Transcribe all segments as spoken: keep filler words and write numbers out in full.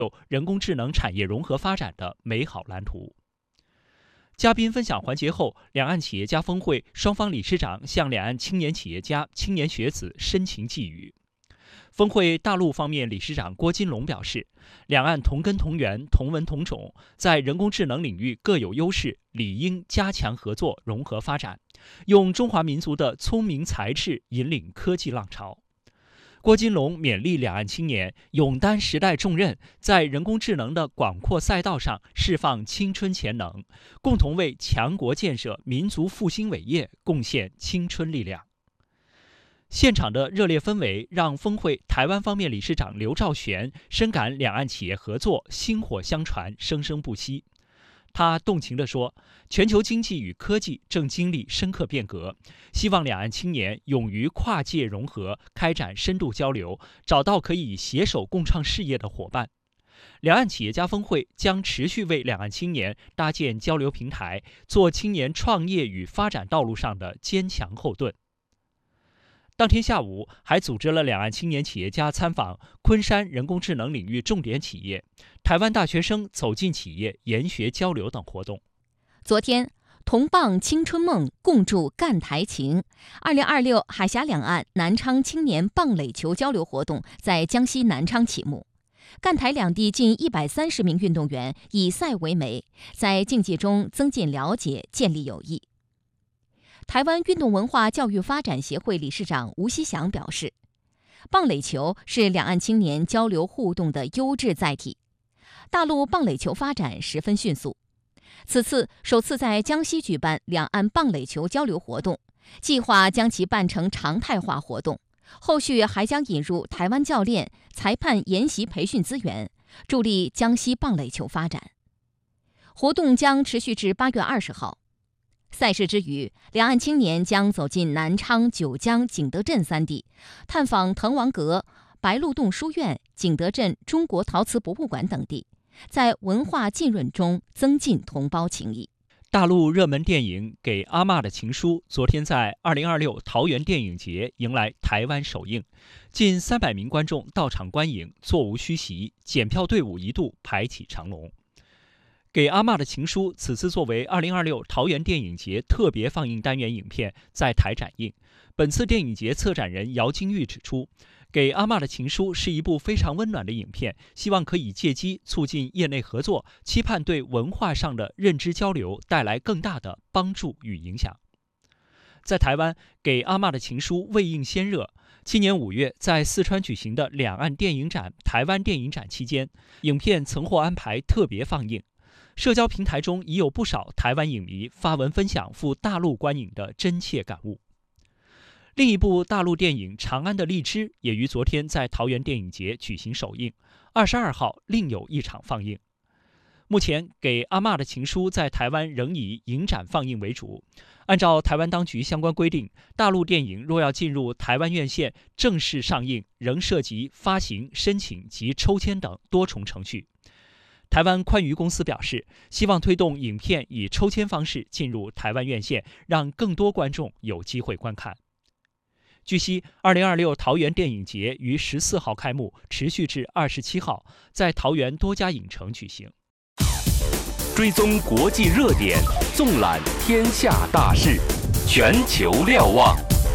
人工智能产业融合发展的美好蓝图。嘉宾分享环节后，两岸企业家峰会双方理事长向两岸青年企业家、青年学子深情寄语。峰会大陆方面理事长郭金龙表示，两岸同根同源、同文同种，在人工智能领域各有优势，理应加强合作融合发展，用中华民族的聪明才智引领科技浪潮。郭金龙勉励两岸青年勇担时代重任，在人工智能的广阔赛道上释放青春潜能，共同为强国建设、民族复兴伟业贡献青春力量。现场的热烈氛围让峰会台湾方面理事长刘兆玄深感两岸企业合作薪火相传、生生不息。他动情地说，全球经济与科技正经历深刻变革，希望两岸青年勇于跨界融合，开展深度交流，找到可以携手共创事业的伙伴。两岸企业家峰会将持续为两岸青年搭建交流平台，做青年创业与发展道路上的坚强后盾。当天下午还组织了两岸青年企业家参访昆山人工智能领域重点企业、台湾大学生走进企业研学交流等活动。 昨天，同棒青春梦，共筑赣台情。二零二六海峡两岸南昌青年棒垒球交流活动在江西南昌启幕。赣台两地近一百三十名运动员以赛为媒，在竞技中增进了解，建立友谊。台湾运动文化教育发展协会理事长吴希祥表示，棒垒球是两岸青年交流互动的优质载体。大陆棒垒球发展十分迅速，此次首次在江西举办两岸棒垒球交流活动，计划将其办成常态化活动，后续还将引入台湾教练、裁判研习培训资源，助力江西棒垒球发展。活动将持续至八月二十号。赛事之余，两岸青年将走进南昌、九江、景德镇三地，探访滕王阁、白鹿洞书院、景德镇中国陶瓷博物馆等地，在文化浸润中增进同胞情谊。 大陆热门电影《给阿嬷的情书》昨天在二零二六桃园电影节迎来台湾首映，近三百名观众到场观影，座无虚席，检票队伍一度排起长龙。给阿嬷的情书此次作为二零二六桃园电影节特别放映单元影片在台展映。本次电影节策展人姚金玉指出，给阿嬷的情书是一部非常温暖的影片，希望可以借机促进业内合作，期盼对文化上的认知交流带来更大的帮助与影响。在台湾，给阿嬷的情书未映先热。今年五月在四川举行的两岸电影展、台湾电影展期间，影片曾获安排特别放映。社交平台中已有不少台湾影迷发文分享赴大陆观影的真切感悟。另一部大陆电影《长安的荔枝》也于昨天在桃园电影节举行首映，二十二号另有一场放映。目前，给阿嬷的情书在台湾仍以影展放映为主。按照台湾当局相关规定，大陆电影若要进入台湾院线正式上映，仍涉及发行、申请及抽签等多重程序。台湾宽娱公司表示，希望推动影片以抽签方式进入台湾院线，让更多观众有机会观看。据悉，二零二六桃园电影节于十四号开幕，持续至二十七号，在桃园多家影城举行。 追踪国际热点，纵览天下大事，全球瞭望。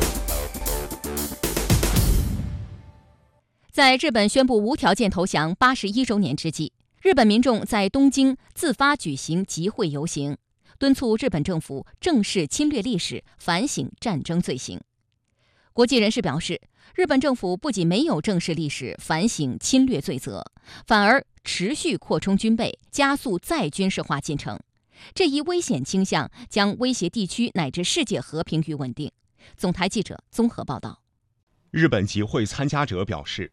在日本宣布无条件投降八十一周年之际，日本民众在东京自发举行集会游行，敦促日本政府正视侵略历史，反省战争罪行。国际人士表示，日本政府不仅没有正视历史、反省侵略罪责，反而持续扩充军备，加速再军事化进程。这一危险倾向将威胁地区乃至世界和平与稳定。总台记者综合报道。 日本集会参加者表示，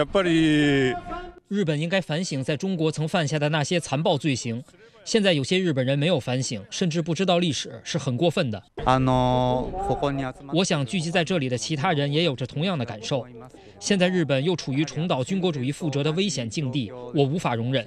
日本应该反省在中国曾犯下的那些残暴罪行。现在有些日本人没有反省，甚至不知道历史，是很过分的。我想聚集在这里的其他人也有着同样的感受。现在日本又处于重蹈军国主义覆辙的危险境地，我无法容忍。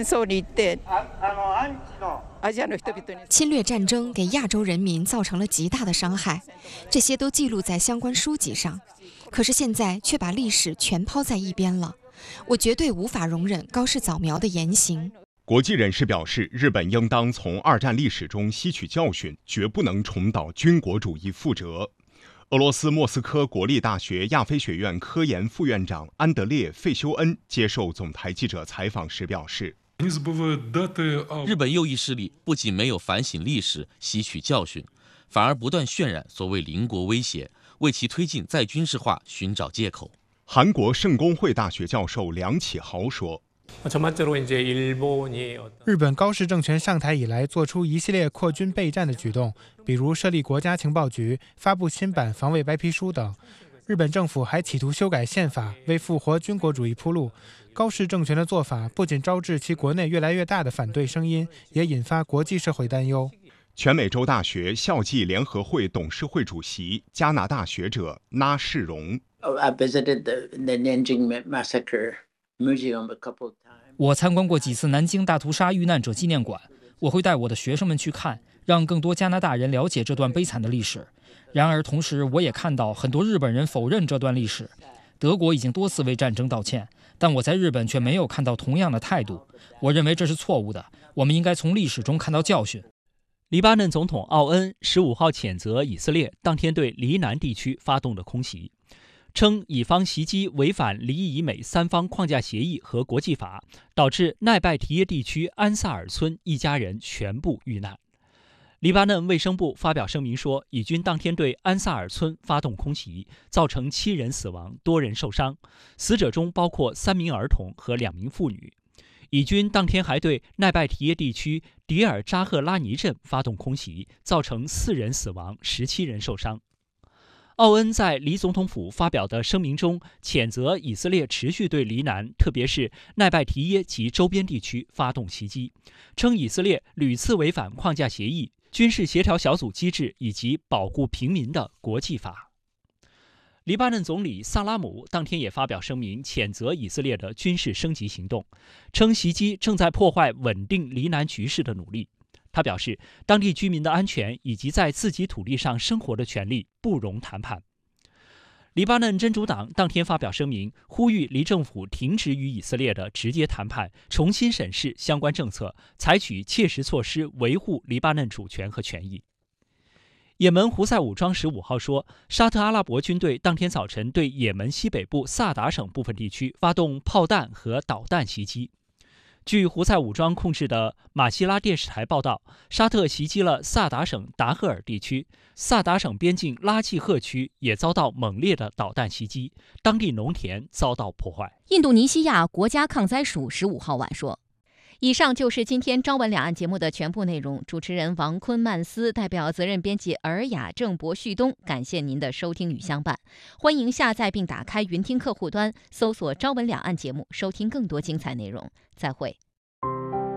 侵略战争给亚洲人民造成了极大的伤害，这些都记录在相关书籍上。可是现在却把历史全抛在一边了。 我绝对无法容忍高市早苗的言行。 国际人士表示，日本应当从二战历史中吸取教训，绝不能重蹈军国主义覆辙。俄罗斯莫斯科国立大学亚非学院科研副院长安德烈·费修恩接受总台记者采访时表示， 日本右翼势力不仅没有反省历史、吸取教训，反而不断渲染所谓邻国威胁，为其推进再军事化寻找借口。 韩国圣公会大学教授梁启豪说， 日本高市政权上台以来，做出一系列扩军备战的举动，比如设立国家情报局、发布新版防卫白皮书等。日本政府还企图修改宪法，为复活军国主义铺路。高市政权的做法不仅招致其国内越来越大的反对声音，也引发国际社会担忧。 全美洲大学校际联合会董事会主席、加拿大学者那世荣。 我参观过几次南京大屠杀遇难者纪念馆，我会带我的学生们去看，让更多加拿大人了解这段悲惨的历史。然而，同时我也看到很多日本人否认这段历史。德国已经多次为战争道歉，但我在日本却没有看到同样的态度。我认为这是错误的，我们应该从历史中看到教训。 黎巴嫩总统奥恩十五号谴责以色列当天对黎南地区发动的空袭，称以方袭击违反黎以美三方框架协议和国际法，导致奈拜提耶地区安萨尔村一家人全部遇难。黎巴嫩卫生部发表声明说，以军当天对安萨尔村发动空袭，造成七人死亡，多人受伤，死者中包括三名儿童和两名妇女。以军当天还对奈拜提耶地区迪尔扎赫拉尼镇发动空袭，造成四人死亡，十七人受伤。奥恩在黎总统府发表的声明中，谴责以色列持续对黎南，特别是奈拜提耶及周边地区发动袭击，称以色列屡次违反框架协议、军事协调小组机制以及保护平民的国际法。黎巴嫩总理萨拉姆当天也发表声明，谴责以色列的军事升级行动，称袭击正在破坏稳定黎南局势的努力。他表示，当地居民的安全以及在自己土地上生活的权利不容谈判。黎巴嫩真主党当天发表声明，呼吁黎政府停止与以色列的直接谈判，重新审视相关政策，采取切实措施维护黎巴嫩主权和权益。也门胡塞武装十五号说，沙特阿拉伯军队当天早晨对也门西北部萨达省部分地区发动炮弹和导弹袭击。据胡塞武装控制的马希拉电视台报道，沙特袭击了萨达省达赫尔地区，萨达省边境拉季赫区也遭到猛烈的导弹袭击，当地农田遭到破坏。 印度尼西亚国家抗灾署十五号晚说。以上就是今天朝闻两岸节目的全部内容。主持人王坤、曼斯代表责任编辑尔雅、郑博、旭东，感谢您的收听与相伴。欢迎下载并打开云听客户端，搜索朝闻两岸节目，收听更多精彩内容。再会。